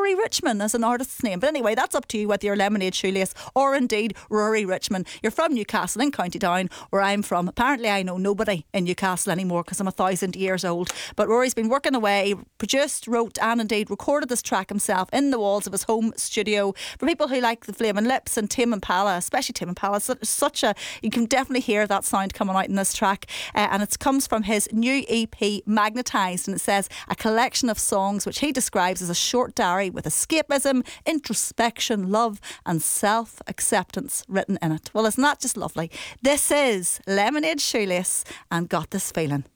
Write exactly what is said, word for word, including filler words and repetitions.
Rory Richmond as an artist's name. But anyway, that's up to you whether you're Lemonade Shoelace or indeed Rory Richmond. You're from Newcastle in County Down, where I'm from. Apparently I know nobody in Newcastle anymore because I'm a thousand years old. But Rory's been working away, produced, wrote and indeed recorded this track himself in the walls of his home studio. For people who like the Flaming Lips and Tame Impala, especially Tame Impala, it's such a, you can definitely hear that sound coming out in this track. Uh, and it comes from his new E P Magnetised, and it says a collection of songs which he describes as a short diary with escapism, introspection, love and self-acceptance written in it. Well, isn't that just lovely? This is Lemonade Shoelace and Got This Feeling.